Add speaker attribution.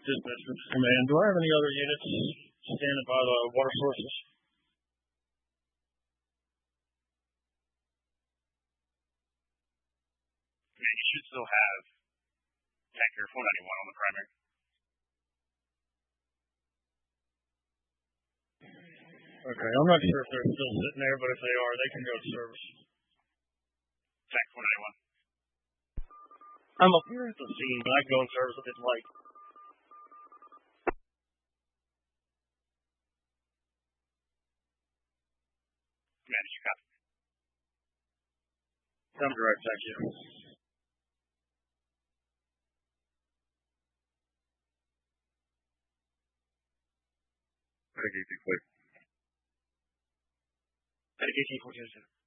Speaker 1: Dispatch Command. Do I have any other units standing by the water sources?
Speaker 2: Yeah, you should still have Tanker 491 on the primary.
Speaker 1: Okay, I'm not sure if they're still sitting there, but if they are, they can go to service.
Speaker 2: Tank 491.
Speaker 1: I'm up here at the scene, but I can go in service if it's light.
Speaker 2: Commander, you copy?
Speaker 1: I'm direct, thank you.
Speaker 3: Medic 18 clear.
Speaker 1: Medic 18 clear.